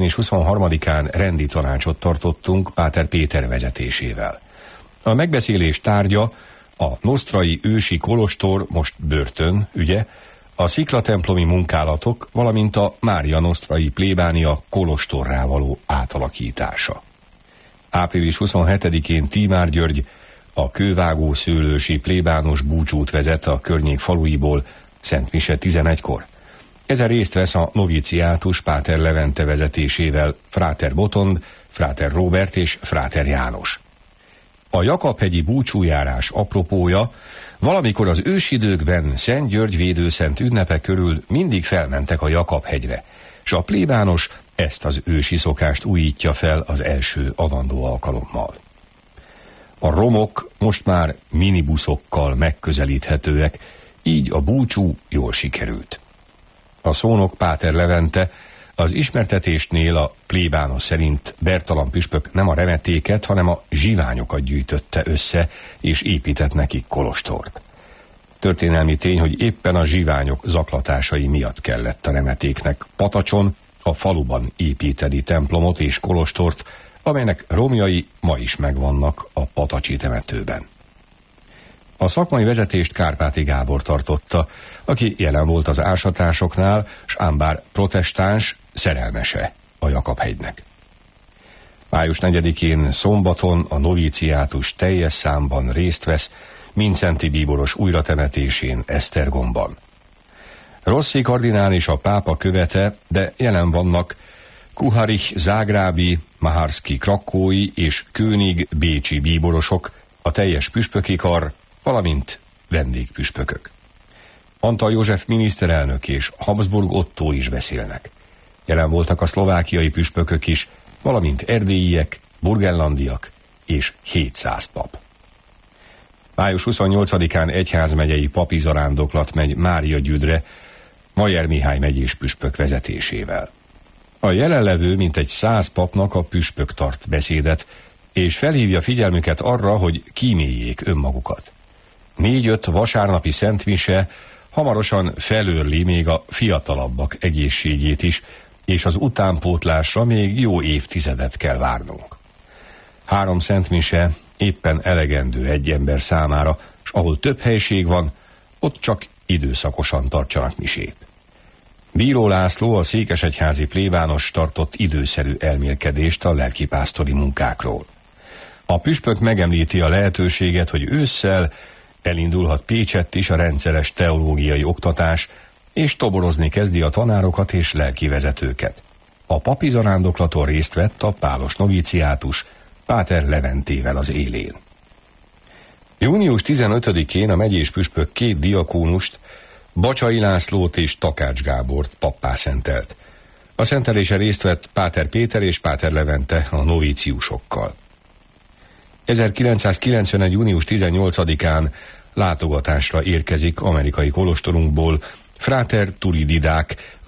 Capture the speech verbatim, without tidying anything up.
április huszonharmadikán rendi tanácsot tartottunk Páter Péter vezetésével. A megbeszélés tárgya a nosztrai ősi kolostor, most börtön ügye, a sziklatemplomi munkálatok, valamint a Mária Nosztrai plébánia kolostorrá való átalakítása. április huszonhetedikén Tímár György, a kővágó szőlősi plébános búcsút vezet a környék faluiból szentmise tizenegykor. Ezen részt vesz a noviciátus Páter Levente vezetésével Fráter Botond, Fráter Róbert és Fráter János. A Jakab-hegyi búcsújárás apropója, valamikor az ősidőkben Szent György védőszent ünnepe körül mindig felmentek a Jakab-hegyre, s a plébános ezt az ősi szokást újítja fel az első adandó alkalommal. A romok most már minibuszokkal megközelíthetőek, így a búcsú jól sikerült. A szónok Páter Levente az ismertetésnél a plébános szerint Bertalan püspök nem a remetéket, hanem a zsiványokat gyűjtötte össze, és épített nekik kolostort. Történelmi tény, hogy éppen a zsiványok zaklatásai miatt kellett a remetéknek Patacson, a faluban építeni templomot és kolostort, amelynek romjai ma is megvannak a patacsi temetőben. A szakmai vezetést Kárpáti Gábor tartotta, aki jelen volt az ásatásoknál, s ám bár protestáns, szerelmese a Jakab-hegynek. május negyedikén szombaton a noviciátus teljes számban részt vesz Mindszenty bíboros újratemetésén Esztergomban. Rossi kardinális a pápa követe, de jelen vannak Kuharich zágrábi, Maharski krakói és König bécsi bíborosok, a teljes püspöki kar, valamint vendégpüspökök. Antal József miniszterelnök és Habsburg Ottó is beszélnek. Jelen voltak a szlovákiai püspökök is, valamint erdélyiek, burgenlandiak és hétszáz pap. május huszonnyolcadikán egyházmegyei papi zarándoklat megy Mária Gyüdre, Majer Mihály megyés püspök vezetésével. A jelenlevő mintegy száz papnak a püspök tart beszédet, és felhívja figyelmüket arra, hogy kíméljék önmagukat. Négy-öt vasárnapi szentmise hamarosan felőrli még a fiatalabbak egészségét is, és az utánpótlásra még jó évtizedet kell várnunk. Három szentmise éppen elegendő egy ember számára, s ahol több helység van, ott csak időszakosan tartsanak misét. Bíró László, a székesegyházi plébános tartott időszerű elmélkedést a lelkipásztori munkákról. A püspök megemlíti a lehetőséget, hogy ősszel elindulhat Pécsett is a rendszeres teológiai oktatás, és toborozni kezdi a tanárokat és lelkivezetőket. A papi zarándoklaton részt vett a pálos noviciátus Páter Leventével az élén. június tizenötödikén a megyés püspök két diakónust, Bacsai Lászlót és Takács Gábort pappá szentelt. A szentelése részt vett Páter Péter és Páter Levente a novíciusokkal. ezerkilencszázkilencvenegy. június tizennyolcadikán látogatásra érkezik amerikai kolostorunkból Fráter Turididák,